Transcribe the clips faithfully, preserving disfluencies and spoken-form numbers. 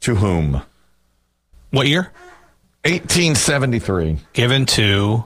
To whom? What year? eighteen seventy-three. Given to,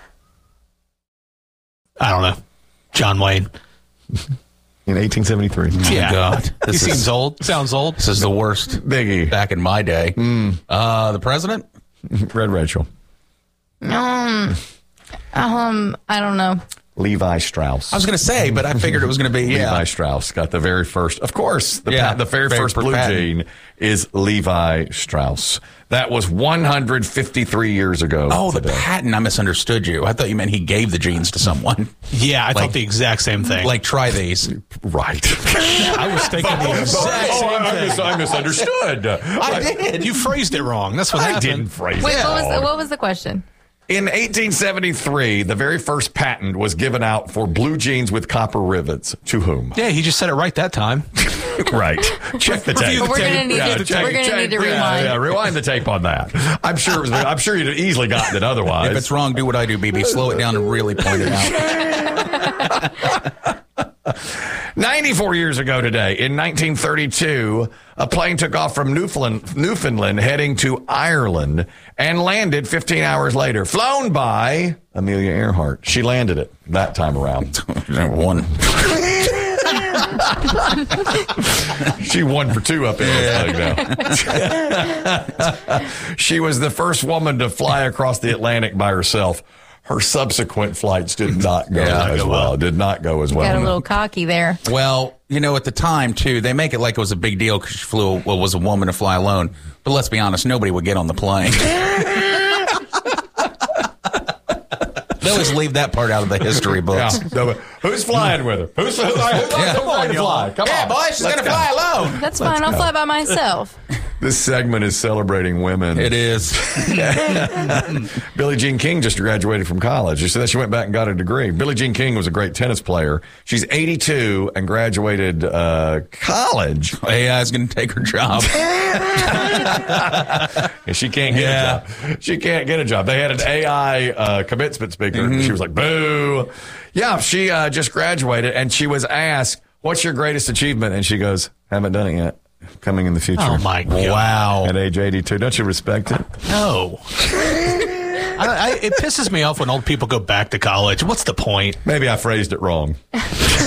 I don't know, John Wayne. In eighteen seventy-three. Yeah. Oh, God. He This is, seems old. Sounds old. this is the worst. Biggie. Back in my day. Mm. Uh, the president? Red Rachel. Um, um, I don't know. Levi Strauss. I was going to say, but I figured it was going to be, yeah. Levi Strauss got the very first, of course, the, Yeah, pa- the very very first first blue patent. jean is Levi Strauss. That was one hundred fifty-three years ago. Oh, the today. patent. I misunderstood you. I thought you meant he gave the jeans to someone. Yeah, I Like- thought the exact same thing. Like, try these. Right. I was thinking the exact Oh, same I, thing. mis- I misunderstood. I did. You phrased it wrong. That's what I happened. didn't phrase Wait, it. what was wrong. what was the question? In eighteen seventy-three, the very first patent was given out for blue jeans with copper rivets. To whom? Yeah, he just said it right that time. Right. Check the tape. But we're gonna need Yeah, to- check- we're gonna check- need to yeah, rewind. Yeah, rewind the tape on that. I'm sure. It was, I'm sure you'd have easily gotten it otherwise. If it's wrong, do what I do, B B. Slow it down and really point it out. ninety-four years ago today, in nineteen thirty-two, a plane took off from Newfoundland, Newfoundland heading to Ireland and landed fifteen hours later, flown by Amelia Earhart. She landed it that time around. One. She won for two up in this thing now. She was the first woman to fly across the Atlantic by herself. Her subsequent flights did not go Yeah, as go well. well. Did not go as well. Got a little cocky there. Well, you know, at the time, too, they make it like it was a big deal because she flew, well, was a woman to fly alone. But let's be honest, nobody would get on the plane. They always leave that part out of the history books. Yeah. No, but who's flying with her? Who's, who's, who's Yeah. come on, fly? Come Yeah, on. boy, she's Let's going to go. fly alone. That's fine. I'll go. fly by myself. This segment is celebrating women. It is. Billie Jean King just graduated from college. She said that she went back and got a degree. Billie Jean King was a great tennis player. She's eighty-two and graduated uh, college. A I is going to take her job. And she can't get Yeah. a job. She can't get a job. They had an A I uh, commencement speaker. Mm-hmm. She was like, boo. Yeah, she uh, just graduated, and she was asked, what's your greatest achievement? And she goes, haven't done it yet. Coming in the future. Oh, my God. Wow. At age eighty-two. Don't you respect it? No. I, I, it pisses me off when old people go back to college. What's the point? Maybe I phrased it wrong. Maybe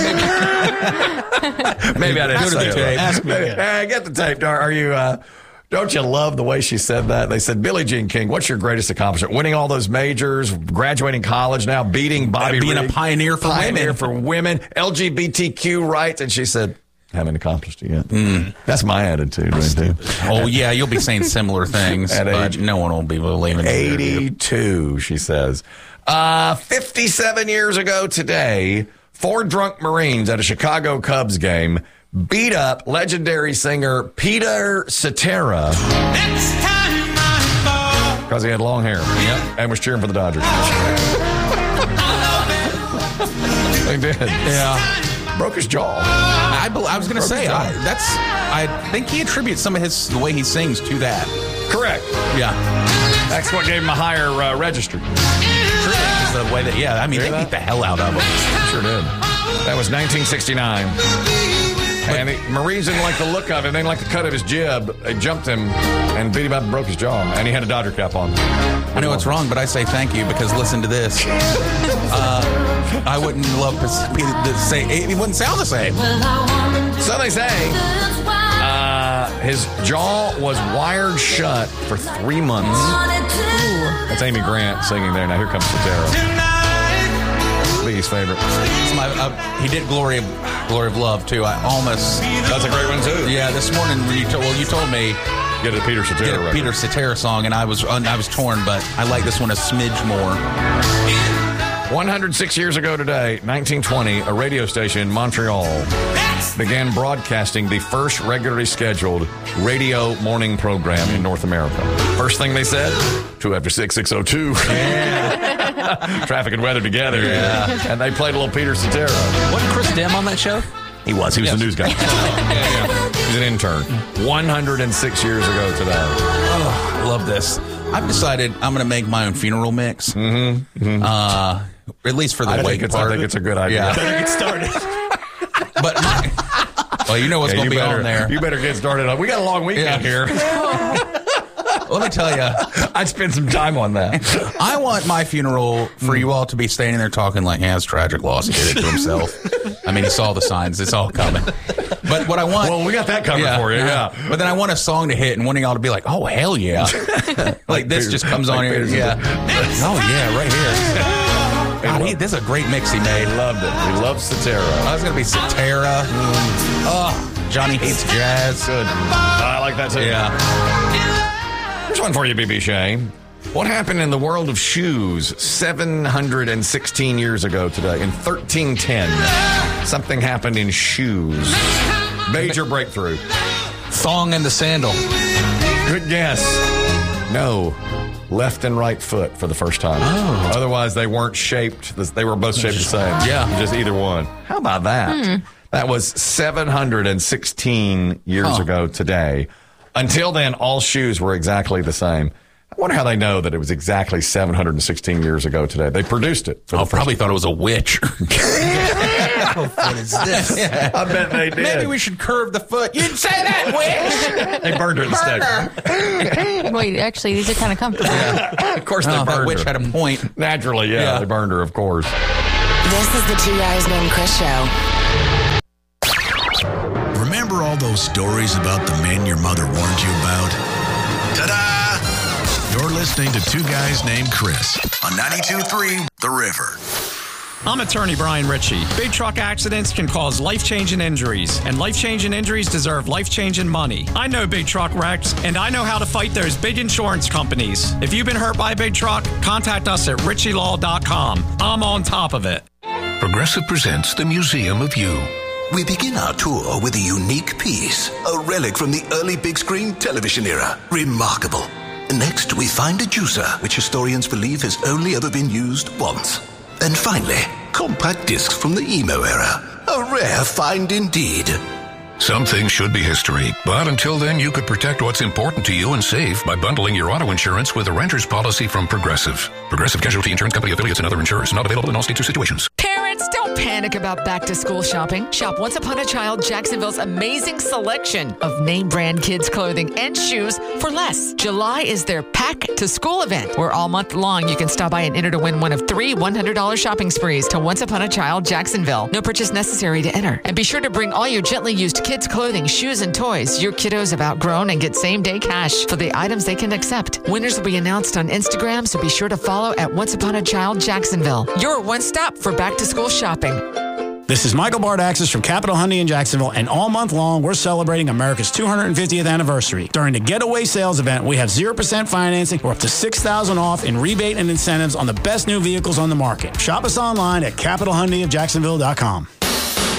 I didn't Go to say the it tape. right. Ask me Maybe- again. Hey, get the tape. Are are you, uh, don't you love the way she said that? They said, Billie Jean King, what's your greatest accomplishment? Winning all those majors, graduating college now, beating Bobby Being a Rigg, pioneer for pioneer women. for women, L G B T Q rights. And she said, haven't accomplished it yet. That's my attitude right there. Oh, yeah, you'll be saying similar things, At but age no one will be believing you. eighty-two, she says. Uh, fifty-seven years ago today, four drunk Marines at a Chicago Cubs game beat up legendary singer Peter Cetera because he had long hair and was cheering for the Dodgers. They did. Yeah. Broke his jaw. I, bel- I was going to Broke say, his I, jaw. that's, I think he attributes some of his, the way he sings to that. Correct. Yeah. That's what gave him a higher uh, registry. Is the way that, yeah, I mean, Hear they that? beat the hell out of him. Sure did. That was nineteen sixty-nine. And the Marines didn't like the look of it. They didn't like the cut of his jib. They jumped him and beat him up and broke his jaw. And he had a Dodger cap on. I know it's wrong, but I say thank you because listen to this. Uh, I wouldn't love to s- be the say it wouldn't sound the same. So they say uh, his jaw was wired shut for three months. That's Amy Grant singing there. Now here comes Cetera. Biggie's favorite. It's my, uh, he did Glory of Glory of Love too. I almost That's a great one too. yeah. This morning when you told well you told me Get a Peter get Cetera a record. Peter Cetera song and I was I was torn, but I like this one a smidge more. one hundred six years ago today, nineteen twenty, a radio station in Montreal began broadcasting the first regularly scheduled radio morning program in North America. First thing they said, two after six, six oh two. Traffic and weather together. Yeah. And they played a little Peter Cetera. Wasn't Chris Dem on that show? He was. He was Yes. the news guy. yeah, yeah. He was an intern. one hundred six years ago today. Oh, I love this. I've decided I'm going to make my own funeral mix. Mm-hmm. Mm-hmm. Uh, at least for the I wake think, it's, part. I think it's a good idea. Yeah. Get started. But my, oh Well, you know what's Yeah, going to you be better, on there. You better get started. On, we got a long weekend Yeah. here. Let me tell you, I'd spend some time on that. I want my funeral for you all to be standing there talking like, yeah, it's tragic loss. He did it to himself. I mean, he saw the signs. It's all coming. But what I want... Well, we got that covered for you, yeah. But then I want a song to hit and wanting y'all to be like, oh, hell yeah. Like this just comes on like here. Peter's- Yeah. Oh, yeah, right here. God, he, this is a great mix he made. Loved it. We love Cetera. I was going to be Cetera. Oh, Johnny Hates Jazz. Good. I like that too. Yeah. Here's one for you, B B Shay. What happened in the world of shoes seven hundred sixteen years ago today? In thirteen ten, something happened in shoes. Major breakthrough. Thong in the sandal. Good guess. No. Left and right foot for the first time. Oh. Otherwise, they weren't shaped. They were both shaped the same. Yeah. Just either one. How about that? That was seven hundred sixteen years Huh. ago today. Until then, all shoes were exactly the same. I wonder how they know that it was exactly seven hundred sixteen years ago today. They produced it. I probably thought it was a witch. What is this? I bet they did. Maybe we should curve the foot. You didn't say that, witch. They burned her at the stake. Wait, actually, these are kind of comfortable. Of course, they Oh, that burned witch her. had a point. Naturally, yeah, Yeah. they burned her, of course. This is the Two Guys Named Chris show. Remember all those stories about the men your mother warned you about? Ta-da! You're listening to Two Guys Named Chris on ninety-two point three The River. I'm attorney Brian Ritchie. Big truck accidents can cause life-changing injuries, and life-changing injuries deserve life-changing money. I know big truck wrecks, and I know how to fight those big insurance companies. If you've been hurt by a big truck, contact us at ritchie law dot com. I'm on top of it. Progressive presents the Museum of You. We begin our tour with a unique piece, a relic from the early big screen television era. Remarkable. Next, we find a juicer, which historians believe has only ever been used once. And finally, compact discs from the emo era. A rare find indeed. Some things should be history, but until then, you could protect what's important to you and save by bundling your auto insurance with a renter's policy from Progressive. Progressive Casualty Insurance Company affiliates and other insurers. Not available in all states or situations. Parents, don't panic about back-to-school shopping. Shop Once Upon a Child Jacksonville's amazing selection of name-brand kids' clothing and shoes for less. July is their Pack-to-School event, where all month long you can stop by and enter to win one of three one hundred dollars shopping sprees to Once Upon a Child Jacksonville. No purchase necessary to enter. And be sure to bring all your gently used kids' clothing, shoes, and toys your kiddos have outgrown and get same-day cash for the items they can accept. Winners will be announced on Instagram, so be sure to follow at Once Upon a Child Jacksonville. Your one stop for back-to-school shopping. This is Michael Bardaxis from Capital Hyundai in Jacksonville, and all month long, we're celebrating America's two hundred fiftieth anniversary. During the Getaway Sales event, we have zero percent financing or up to six thousand dollars off in rebate and incentives on the best new vehicles on the market. Shop us online at capital hyundai of jacksonville dot com.